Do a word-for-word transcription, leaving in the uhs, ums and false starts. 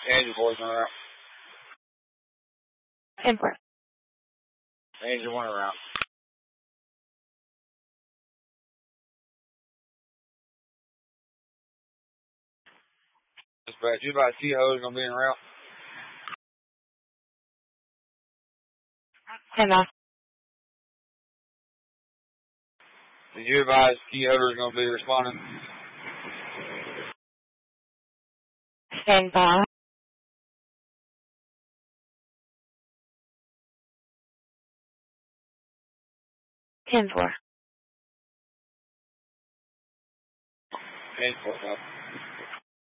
Angel boys on route. ten four. Angel one around. Dispatch, you about T Ho's gonna be en route? ten nine. Did you advise key holder's gonna be responding? Stand by. ten four. ten four,